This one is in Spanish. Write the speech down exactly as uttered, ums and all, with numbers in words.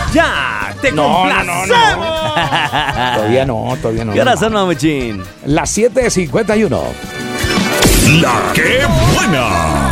¡Ya! ¡Te No, complacemos! no, no, no. Todavía no, todavía no. ¿Qué hora son, Mamuchín? Las siete cincuenta y uno. La que buena.